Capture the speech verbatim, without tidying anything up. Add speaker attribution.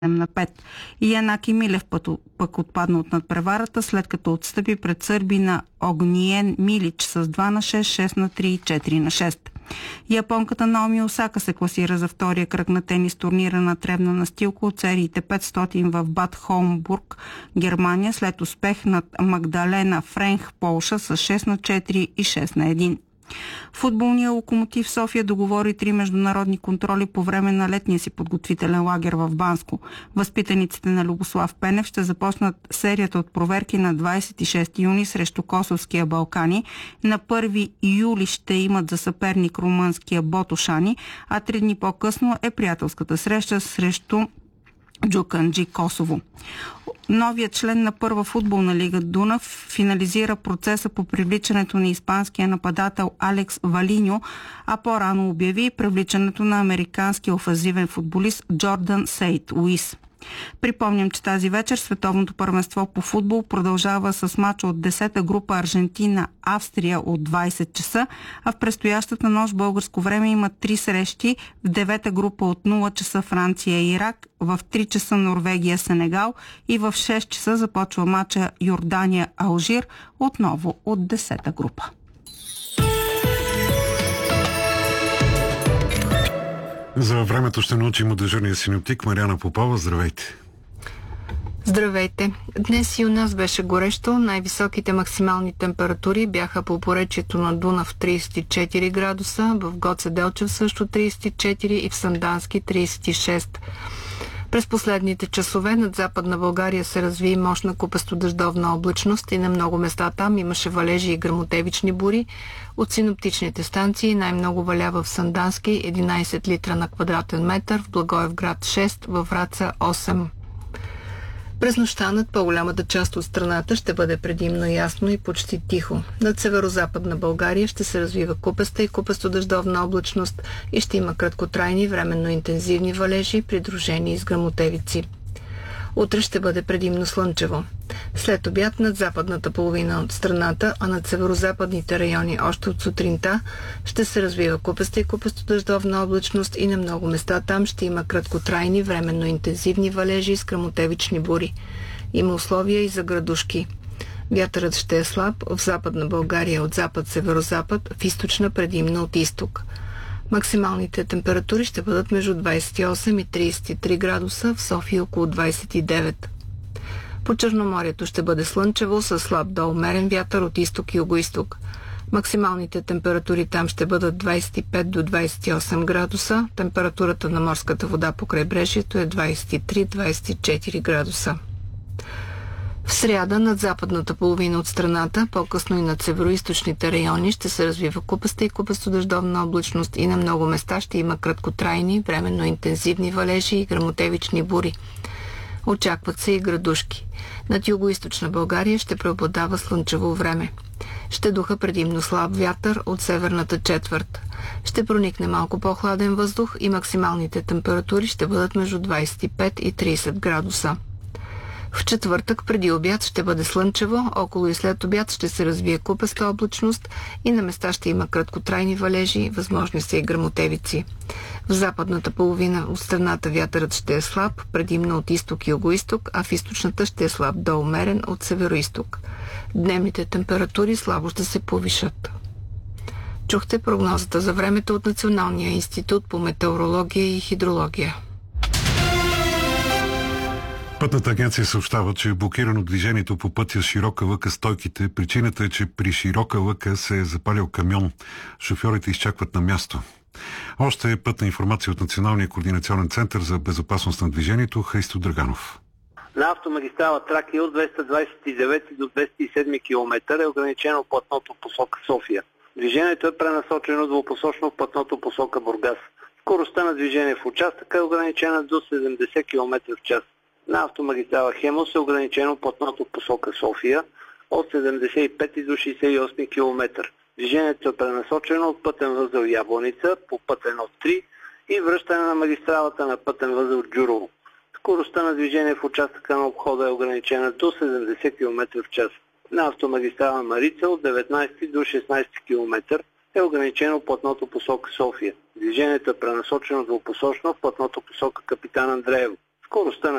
Speaker 1: на пет. И Янаки Милев пък отпадна от надпреварата, след като отстъпи пред сърбина Огниен Милич с два на шест, шест на три и четири на шест. Японката Наоми Осака се класира за втория кръг на тенис турнира на тревна настилка от сериите петстотин в Бад Холмбург, Германия, след успех над Магдалена Френх, Полша с шест на четири и шест на едно. Футболният Локомотив София договори три международни контроли по време на летния си подготвителен лагер в Банско. Възпитаниците на Любослав Пенев ще започнат серията от проверки на двадесет и шести юни срещу Косовския Балкани. На първи юли ще имат за съперник румънския Ботошани, а три дни по-късно е приятелската среща срещу Джуканджи, Косово. Новият член на първа футболна лига Дунав финализира процеса по привличането на испанския нападател Алекс Валиньо, а по-рано обяви привличането на американския офанзивен футболист Джордан Сейт Уис. Припомням, че тази вечер световното първенство по футбол продължава с мача от десета група Аржентина-Австрия от двадесет часа, а в предстоящата нощ българско време има три срещи: в девета група от нула часа Франция-Ирак, в три часа Норвегия-Сенегал и в шест часа започва мача Йордания-Алжир, отново от десета група.
Speaker 2: За времето ще научим от дежурния синоптик Мариана Попова. Здравейте!
Speaker 3: Здравейте! Днес и у нас беше горещо. Най-високите максимални температури бяха по поречието на Дунав тридесет и четири градуса, в Гоце Делчев също тридесет и четири и в Сандански тридесет и шест. През последните часове над Западна България се разви мощна купесто-дъждовна облачност и на много места там имаше валежи и гръмотевични бури. От синоптичните станции най-много валява в Сандански единадесет литра на квадратен метър, в Благоевград шест, във Враца осем. През нощта над по-голямата част от страната ще бъде предимно ясно и почти тихо. Над северо-западна България ще се развива купеста и купесто-дъждовна облачност и ще има краткотрайни временно интензивни валежи, придружени с гръмотевици. Утре ще бъде предимно слънчево. След обяд над западната половина от страната, а над северо-западните райони още от сутринта ще се развива купеста и купесто-дъждовна облачност и на много места там ще има краткотрайни временно интензивни валежи с гръмотевични бури. Има условия и за градушки. Вятърът ще е слаб в Западна България от запад-северозапад, в източна предимно от изток. Максималните температури ще бъдат между двадесет и осем и тридесет и три градуса, в София около двадесет и девет. По Черноморието ще бъде слънчево с слаб до умерен вятър от изток и югоизток. Максималните температури там ще бъдат двадесет и пет до двадесет и осем градуса. Температурата на морската вода по крайбрежието е двадесет и три до двадесет и четири градуса. В сряда над западната половина от страната, по-късно и над североизточните райони, ще се развива купеста и купесто-дъждовна облачност и на много места ще има краткотрайни, временно интензивни валежи и гръмотевични бури. Очакват се и градушки. Над югоизточна България ще преобладава слънчево време. Ще духа предимно слаб вятър от северната четвърт. Ще проникне малко по-хладен въздух и максималните температури ще бъдат между двадесет и пет и тридесет градуса. В четвъртък преди обяд ще бъде слънчево, около и след обяд ще се развие купеста облачност и на места ще има краткотрайни валежи, възможни са и гръмотевици. В западната половина от страната вятърът ще е слаб, предимно от изток и югоизток, а в източната ще е слаб до умерен от североизток. Дневните температури слабо ще се повишат. Чухте прогнозата за времето от Националния институт по метеорология и хидрология.
Speaker 2: Пътната агенция съобщава, че е блокирано движението по пътя Широка лъка Стойките. Причината е, че при Широка лъка се е запалил камион. Шофьорите изчакват на място. Още е пътна информация от Националния координационен център за безопасност на движението. Христо Драганов.
Speaker 4: На автомагистрала Тракия от двеста двадесет и девети до двеста и седми километър е ограничено платното посока София. Движението е пренасочено двупосочно в платното посока Бургас. Скоростта на движение в участъка е ограничена до седемдесет километра в час. На автомагистрала Хемус е ограничено платното посока София от седемдесет и пети до шейсет и осми километър. Движението е пренасочено от пътен възел Ябланица по път едно три и връщане на магистралата на пътен възел Джурово. Скоростта на движение в участъка на обхода е ограничена до седемдесет километра в час. На автомагистрала Марица от деветнадесети до шестнадесети километър е ограничено платното посока София. Движението е пренасочено двупосочно в платното посока Капитан Андреево. Скоростта на